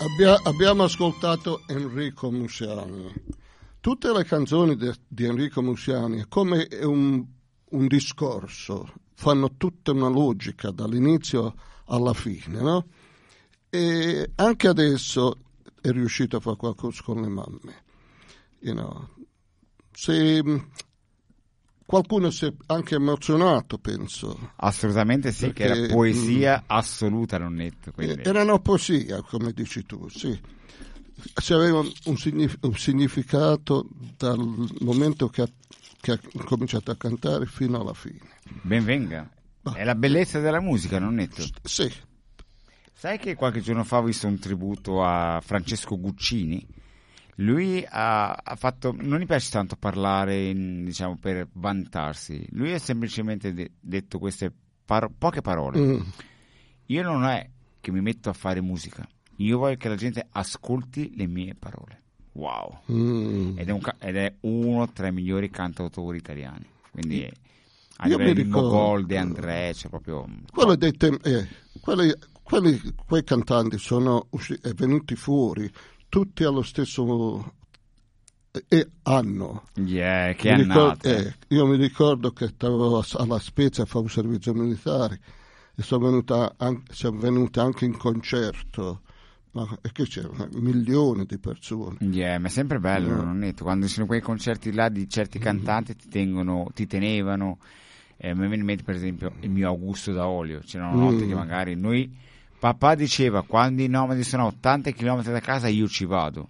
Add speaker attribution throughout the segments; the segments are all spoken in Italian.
Speaker 1: Abbiamo ascoltato Enrico Musiani. Tutte le canzoni di Enrico Musiani è come un discorso, fanno tutta una logica dall'inizio alla fine, no? E anche adesso è riuscito a fare qualcosa con le mamme. Se qualcuno si è anche emozionato, penso.
Speaker 2: Assolutamente sì, perché che era poesia assoluta, Nonnetto. Quindi.
Speaker 1: Era una poesia, come dici tu, sì. Se aveva un significato dal momento che ha cominciato a cantare fino alla fine.
Speaker 2: Ben venga. È la bellezza della musica, Nonnetto.
Speaker 1: Sì.
Speaker 2: Sai che qualche giorno fa ho visto un tributo a Francesco Guccini? Lui ha fatto, non gli piace tanto parlare, diciamo, per vantarsi. Lui ha semplicemente detto queste poche parole. Io non è che mi metto a fare musica, io voglio che la gente ascolti le mie parole. Wow. Ed è uno tra i migliori cantautori italiani. Quindi a livello di Mogol, De André, c'è proprio...
Speaker 1: Quei cantanti sono venuti fuori tutti allo stesso anno.
Speaker 2: Che annate.
Speaker 1: Io mi ricordo che stavo alla Spezia a fare un servizio militare e siamo venuti anche in concerto, ma che c'erano milioni di persone.
Speaker 2: Ma è sempre bello, Nonnetto, quando ci sono quei concerti là di certi cantanti ti tenevano. Mi viene in mente per esempio il mio Augusto Daolio. C'erano notti che magari noi... Papà diceva, quando i nomadi sono a 80 km da casa io ci vado.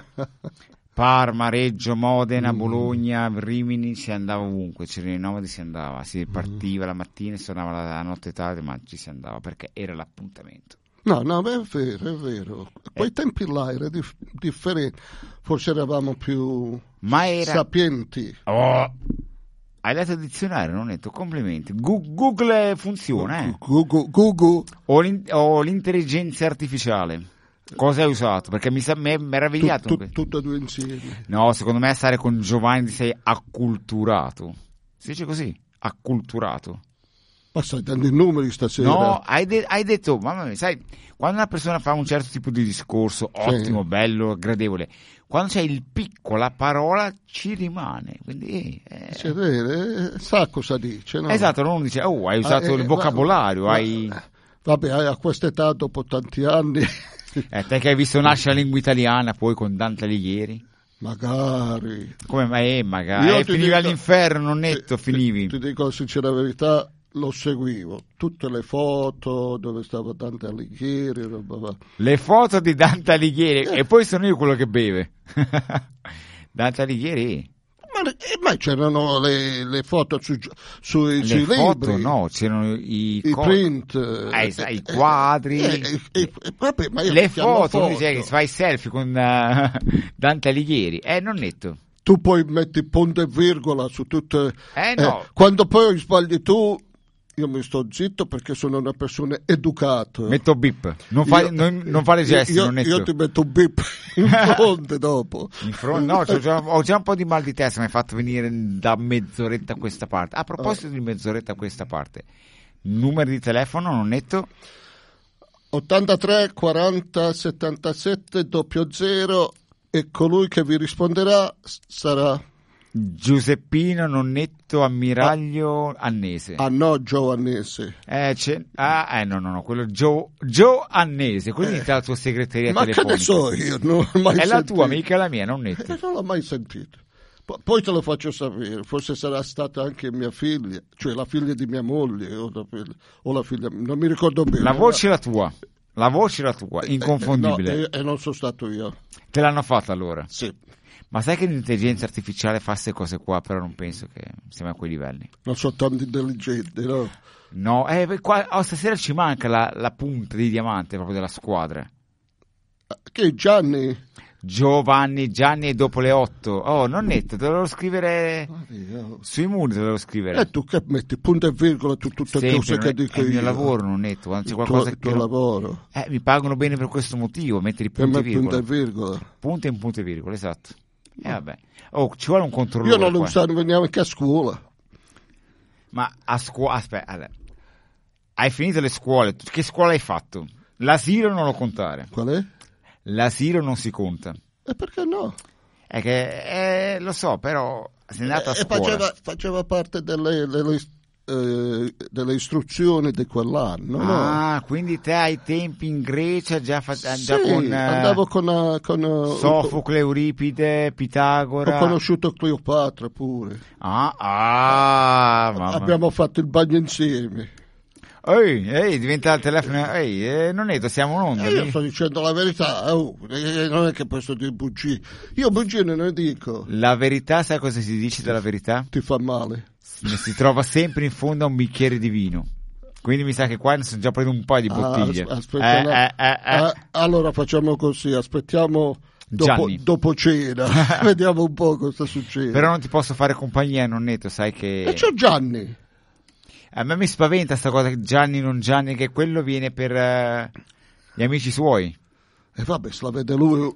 Speaker 2: Parma, Reggio, Modena, Bologna, Rimini, si andava ovunque, c'erano i nomadi, si andava, si partiva la mattina, si tornava la notte tardi, ma ci si andava perché era l'appuntamento.
Speaker 1: No, è vero. Quei tempi là era differente, forse eravamo più sapienti.
Speaker 2: Hai letto il dizionario, Nonnetto? Complimenti. Google funziona,
Speaker 1: Google.
Speaker 2: O l'intelligenza artificiale? Cosa hai usato? Perché mi è meravigliato.
Speaker 1: Tutte e due insieme.
Speaker 2: No, secondo me stare con Giovanni sei acculturato. Si dice così? Acculturato.
Speaker 1: Ma stai dando i numeri stasera?
Speaker 2: No, hai detto, mamma mia, sai, quando una persona fa un certo tipo di discorso, ottimo, bello, gradevole, quando c'è il picco, la parola ci rimane, quindi
Speaker 1: sa cosa dice, no?
Speaker 2: Esatto, non dice hai usato il vocabolario,
Speaker 1: vabbè, a quest'età dopo tanti anni
Speaker 2: te che hai visto nascere la lingua italiana poi con Dante Alighieri,
Speaker 1: magari
Speaker 2: magari finivi all'inferno, Nonnetto, finivi.
Speaker 1: Ti dico la sincera verità, lo seguivo, tutte le foto dove stava Dante Alighieri,
Speaker 2: le foto di Dante Alighieri e poi sono io quello che beve. Dante Alighieri,
Speaker 1: ma c'erano le foto sui
Speaker 2: foto,
Speaker 1: libri,
Speaker 2: no, c'erano i
Speaker 1: print,
Speaker 2: i quadri,
Speaker 1: vabbè, ma
Speaker 2: le foto. Dice che fai selfie con Dante Alighieri, Nonnetto.
Speaker 1: Tu poi metti punto e virgola su tutte,
Speaker 2: no.
Speaker 1: Quando poi sbagli tu, io mi sto zitto perché sono una persona educata.
Speaker 2: Metto bip, non fare gesti.
Speaker 1: Io ti metto un bip in fronte dopo.
Speaker 2: No, ho già un po' di mal di testa, mi hai fatto venire da mezz'oretta a questa parte. A proposito di mezz'oretta a questa parte, numero di telefono, Nonnetto?
Speaker 1: 83 40 77 00 e colui che vi risponderà sarà
Speaker 2: Giuseppino Nonnetto Ammiraglio Annese.
Speaker 1: No, Gio Annese.
Speaker 2: No, quello Gio Annese, così inizia la tua segreteria telefonica.
Speaker 1: Ma che ne so io, non l'ho mai
Speaker 2: sentito.
Speaker 1: La
Speaker 2: tua, mica la mia, Nonnetto.
Speaker 1: Non l'ho mai sentito. Poi te lo faccio sapere, forse sarà stata anche mia figlia, cioè la figlia di mia moglie o la figlia, non mi ricordo bene.
Speaker 2: La voce è la tua, inconfondibile.
Speaker 1: E non sono stato io.
Speaker 2: Te l'hanno fatta allora?
Speaker 1: Sì.
Speaker 2: Ma sai che l'intelligenza artificiale fa queste cose qua, però non penso che siamo a quei livelli.
Speaker 1: Non sono tanto intelligente, no?
Speaker 2: No, stasera ci manca la punta di diamante proprio della squadra.
Speaker 1: Che Gianni
Speaker 2: e dopo le 8. Nonnetto, te lo devo scrivere sui muri, te lo devo scrivere.
Speaker 1: E tu che metti punto e virgola tutte le cose che dico io?
Speaker 2: È il mio lavoro, Nonnetto, quando c'è qualcosa che
Speaker 1: lavoro.
Speaker 2: Mi pagano bene per questo motivo, mettere punto e virgola. Punto e virgola, esatto. Vabbè. Ci vuole un controllore.
Speaker 1: Io non lo uso neanche a scuola.
Speaker 2: Ma a scuola, aspetta, hai finito le scuole? Che scuola hai fatto? L'asilo non lo contare.
Speaker 1: Qual è?
Speaker 2: L'asilo non si conta.
Speaker 1: E perché no?
Speaker 2: È che, lo so, però sei andato a scuola.
Speaker 1: Faceva parte delle istruzioni di quell'anno. No?
Speaker 2: Quindi te ai tempi in Grecia già
Speaker 1: andavo con
Speaker 2: Sofocle, Euripide, Pitagora.
Speaker 1: Ho conosciuto Cleopatra pure.
Speaker 2: Mamma.
Speaker 1: Abbiamo fatto il bagno insieme.
Speaker 2: Ehi, diventa il telefono. Non è, siamo un'onda.
Speaker 1: Io sto dicendo la verità, non è che posso dire bugie. Io bugie non ne dico.
Speaker 2: La verità, sai cosa si dice della verità?
Speaker 1: Ti fa male.
Speaker 2: Si trova sempre in fondo a un bicchiere di vino. Quindi mi sa che qua ne sono già preso un paio di bottiglie.
Speaker 1: Allora facciamo così, aspettiamo dopo cena. Vediamo un po' cosa succede.
Speaker 2: Però non ti posso fare compagnia, nonnetto, sai che...
Speaker 1: E c'ho Gianni.
Speaker 2: A me mi spaventa sta cosa, Gianni non Gianni, che quello viene per gli amici suoi.
Speaker 1: E vabbè, se la vede lui...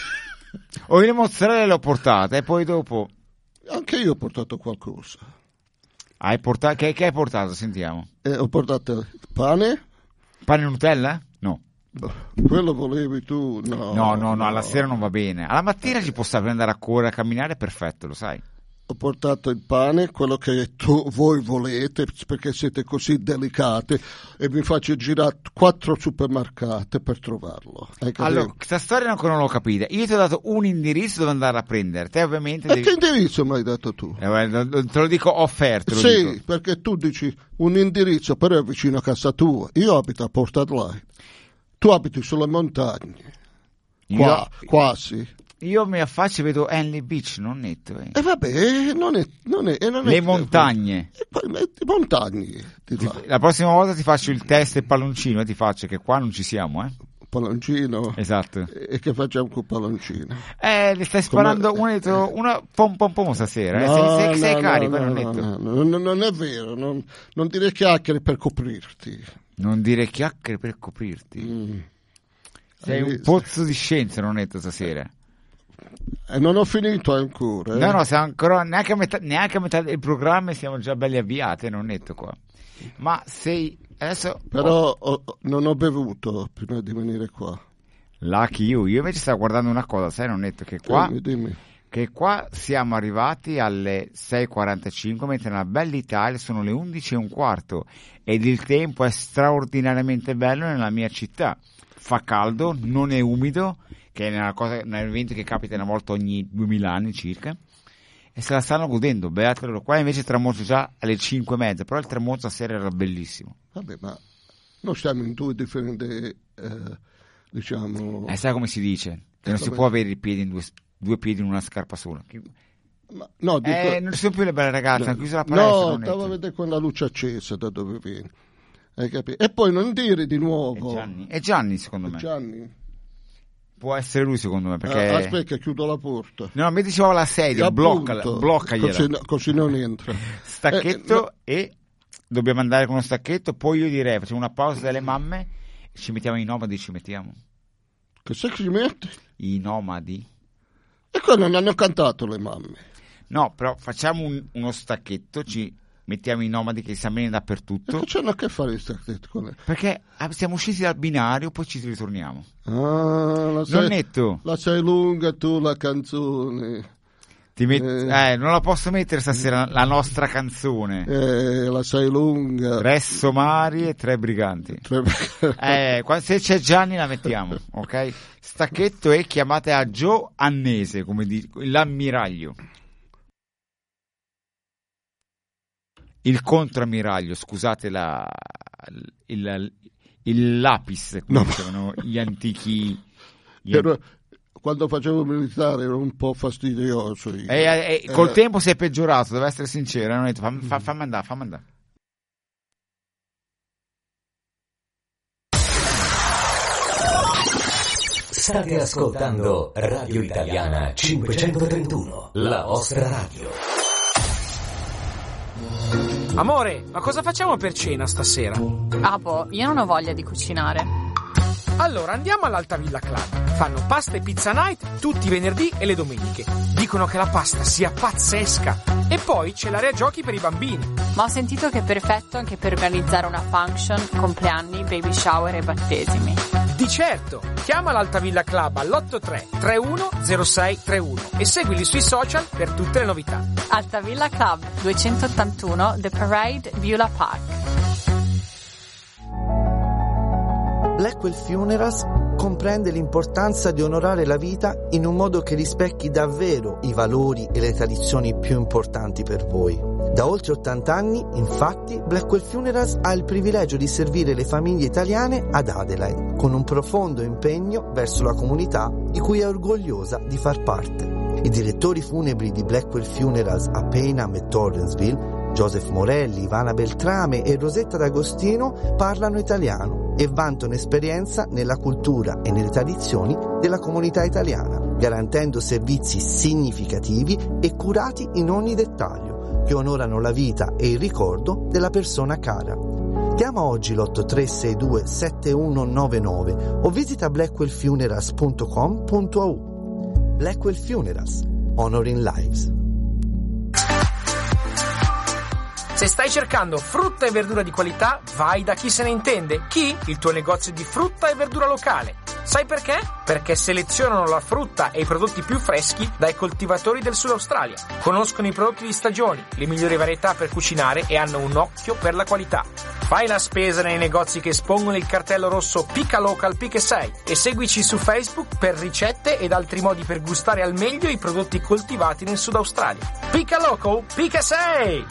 Speaker 2: Le mozzarella le ho portate, e poi dopo...
Speaker 1: Anche io ho portato qualcosa.
Speaker 2: Hai portato? Che hai portato? Sentiamo.
Speaker 1: Ho portato pane.
Speaker 2: Pane e Nutella? No.
Speaker 1: Quello volevi tu?
Speaker 2: No, alla sera non va bene. Alla mattina ci può sapere andare a correre, a camminare, perfetto, lo sai.
Speaker 1: Ho portato il pane, quello che voi volete, perché siete così delicate, e mi faccio girare 4 supermercati per trovarlo.
Speaker 2: Allora, questa storia ancora non l'ho capita. Io ti ho dato un indirizzo dove andare a prendere. Te ovviamente
Speaker 1: che indirizzo mi hai dato tu?
Speaker 2: Te lo dico offerto.
Speaker 1: Sì, perché tu dici un indirizzo, però è vicino a casa tua. Io abito a Port Adelaide. Tu abiti sulle montagne. Quasi.
Speaker 2: Io mi affaccio e vedo Henley Beach, non netto.
Speaker 1: E vabbè, non è
Speaker 2: le montagne.
Speaker 1: Le montagne.
Speaker 2: La prossima volta ti faccio il test e palloncino, ti faccio che qua non ci siamo,
Speaker 1: Palloncino?
Speaker 2: Esatto.
Speaker 1: E che facciamo con palloncino?
Speaker 2: Le stai sparando una pom stasera, sei carico, non netto.
Speaker 1: Non è vero, non dire chiacchiere per coprirti.
Speaker 2: Non dire chiacchiere per coprirti. Sei un pozzo di scienza, non netto, stasera.
Speaker 1: E non ho finito ancora.
Speaker 2: No, siamo ancora neanche a metà del programma e siamo già belli avviati, non netto qua. Ma sei adesso.
Speaker 1: Però non ho bevuto prima di venire qua.
Speaker 2: Lucky you. Io invece stavo guardando una cosa, sai, non netto che qua.
Speaker 1: Dimmi.
Speaker 2: Che qua siamo arrivati alle 6:45, mentre nella bella Italia sono le 11:15 ed il tempo è straordinariamente bello nella mia città. Fa caldo, non è umido, che è un evento che capita una volta ogni 2000 anni circa, e se la stanno godendo, beatelo. Qua invece tramonto già alle 5:30, però il tramonto stasera era bellissimo.
Speaker 1: Vabbè, ma noi stiamo in due differenti, diciamo...
Speaker 2: sai come si dice? Che non si può avere i piedi in due piedi in una scarpa sola.
Speaker 1: Ma, no, dico...
Speaker 2: non ci sono più le belle ragazze, hanno chiuso la palestra.
Speaker 1: No, stavo a vedere con la luce accesa da dove vieni. Hai capito? E poi non dire di nuovo.
Speaker 2: È Gianni secondo me.
Speaker 1: Gianni.
Speaker 2: Può essere lui secondo me, perché...
Speaker 1: aspetta, chiudo la porta.
Speaker 2: No, mi diceva la sedia, bloccagliela.
Speaker 1: Così non entra.
Speaker 2: Stacchetto e dobbiamo andare con uno stacchetto, poi io direi facciamo una pausa delle mamme, ci mettiamo i nomadi,
Speaker 1: Che se ci metti?
Speaker 2: I nomadi.
Speaker 1: E qua non hanno cantato le mamme.
Speaker 2: No, però facciamo uno stacchetto, ci mettiamo i nomadi che stanno bene dappertutto.
Speaker 1: E che c'hanno a che fare i stacchetto con lei?
Speaker 2: Perché siamo usciti dal binario, poi ci ritorniamo.
Speaker 1: Non
Speaker 2: netto.
Speaker 1: La sei lunga tu la canzone.
Speaker 2: Non la posso mettere stasera la nostra canzone.
Speaker 1: La sei lunga.
Speaker 2: 3 somari e 3 briganti. Se c'è Gianni la mettiamo, ok? Stacchetto e chiamate a Joe Annese, come l'ammiraglio. Il contrammiraglio, scusate il lapis, come dicevano gli antichi.
Speaker 1: Quando facevo militare ero un po' fastidioso.
Speaker 2: Col tempo si è peggiorato, devo essere sincero. Non fammi andare.
Speaker 3: State ascoltando Radio Italiana 531, la vostra radio.
Speaker 4: Amore, ma cosa facciamo per cena stasera?
Speaker 5: Io non ho voglia di cucinare.
Speaker 4: Allora andiamo all'Alta Villa Club. Fanno pasta e pizza night tutti i venerdì e le domeniche. Dicono che la pasta sia pazzesca. E poi c'è l'area giochi per i bambini.
Speaker 5: Ma ho sentito che è perfetto anche per organizzare una function, compleanni, baby shower e battesimi.
Speaker 4: Di certo! Chiama l'Altavilla Club all'83 31 06 31 e seguili sui social per tutte le novità.
Speaker 5: Altavilla Club, 281 The Parade, Beulah Park.
Speaker 6: Blackwell Funerals comprende l'importanza di onorare la vita in un modo che rispecchi davvero i valori e le tradizioni più importanti per voi. Da oltre 80 anni, infatti, Blackwell Funerals ha il privilegio di servire le famiglie italiane ad Adelaide, con un profondo impegno verso la comunità di cui è orgogliosa di far parte. I direttori funebri di Blackwell Funerals a Payneham e Torrensville, Joseph Morelli, Ivana Beltrame e Rosetta D'Agostino, parlano italiano e vantano esperienza nella cultura e nelle tradizioni della comunità italiana, garantendo servizi significativi e curati in ogni dettaglio, che onorano la vita e il ricordo della persona cara. Chiama oggi l'8362 7199 o visita blackwellfunerals.com.au. Blackwell Funerals, Honoring Lives.
Speaker 4: Se stai cercando frutta e verdura di qualità, vai da Chi se ne intende. Chi? Il tuo negozio di frutta e verdura locale. Sai perché? Perché selezionano la frutta e i prodotti più freschi dai coltivatori del Sud Australia. Conoscono i prodotti di stagione, le migliori varietà per cucinare e hanno un occhio per la qualità. Fai la spesa nei negozi che espongono il cartello rosso Pica Local Pica 6 e seguici su Facebook per ricette ed altri modi per gustare al meglio i prodotti coltivati nel Sud Australia. Pica Local Pica 6!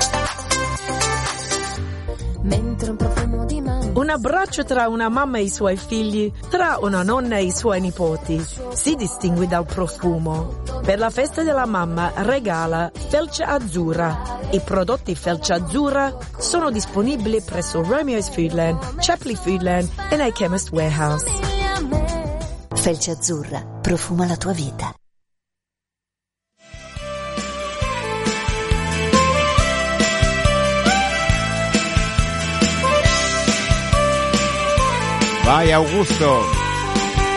Speaker 7: Un abbraccio tra una mamma e i suoi figli, tra una nonna e i suoi nipoti, si distingue dal profumo. Per la festa della mamma regala Felce Azzurra. I prodotti Felce Azzurra sono disponibili presso Romeo's Foodland, Chapley Foodland e nei Chemist Warehouse.
Speaker 8: Felce Azzurra, profuma la tua vita.
Speaker 2: Vai Augusto!